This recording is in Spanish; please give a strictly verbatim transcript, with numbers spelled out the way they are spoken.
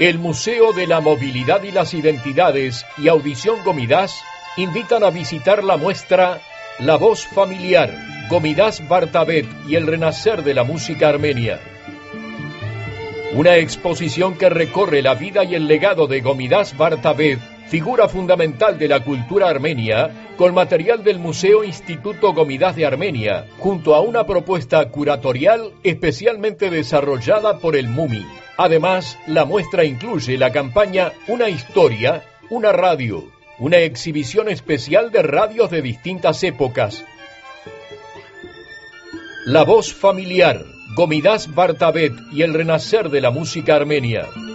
El Museo de la Movilidad y las Identidades y Audición Gomidas invitan a visitar la muestra La Voz Familiar, Gomidas Bartabet y el Renacer de la Música Armenia. Una exposición que recorre la vida y el legado de Gomidas Bartabet, figura fundamental de la cultura armenia, con material del Museo Instituto Gomidas de Armenia, junto a una propuesta curatorial especialmente desarrollada por el MUMI. Además, la muestra incluye la campaña Una Historia, una Radio, una exhibición especial de radios de distintas épocas. La Voz Familiar, Gomidas Bartabet y el Renacer de la Música Armenia.